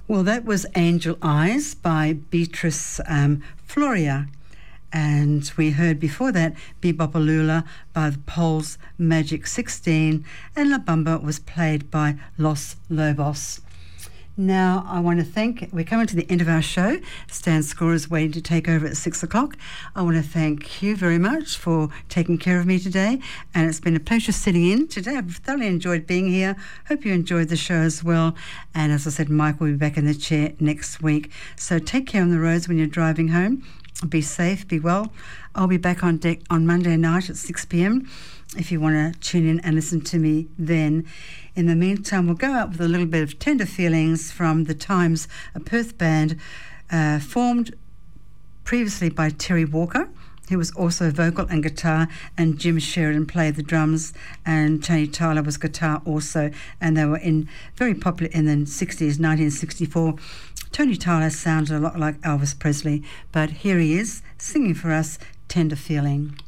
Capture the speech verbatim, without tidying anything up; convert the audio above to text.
Well, that was Angel Eyes by Beatrice um, Floria. And we heard before that Bebopalula by the Poles Magic sixteen, and La Bamba was played by Los Lobos. Now, I want to thank, we're coming to the end of our show. Stan Score is waiting to take over at six o'clock. I want to thank you very much for taking care of me today, and it's been a pleasure sitting in today. I've thoroughly enjoyed being here. Hope you enjoyed the show as well. And as I said, Mike will be back in the chair next week. So take care on the roads when you're driving home. Be safe, be well. I'll be back on deck on Monday night at six p.m. if you want to tune in and listen to me then. In the meantime, we'll go out with a little bit of Tender Feelings from the Times, a Perth band uh, formed previously by Terry Walker, who was also vocal and guitar, and Jim Sheridan played the drums, and Tony Tyler was guitar also, and they were in very popular in the sixties, nineteen sixty-four. Tony Tyler sounded a lot like Elvis Presley, but here he is singing for us, Tender Feeling.